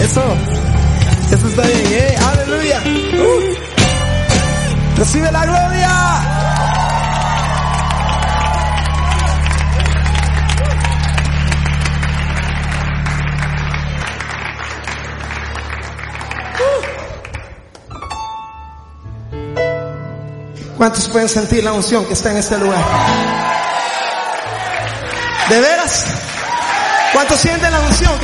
Eso está bien, aleluya. Recibe la gloria. ¿Cuántos pueden sentir la unción que está en este lugar? ¿De veras? ¿Cuántos sienten la unción?